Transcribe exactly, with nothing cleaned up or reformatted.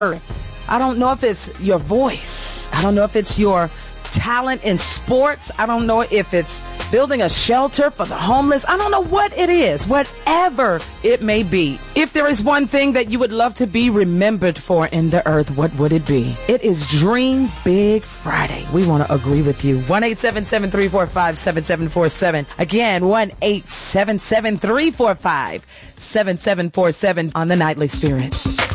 earth. I don't know if it's your voice. I don't know if it's your talent in sports. I don't know if it's building a shelter for the homeless. I don't know what it is, whatever it may be. If there is one thing that you would love to be remembered for in the earth, what would it be? It is Dream Big Friday. We want to agree with you. one eight seven seven, three four five, seven seven four seven. Again, one eight seven seven, three four five, seven seven four seven on the Nightly Spirit.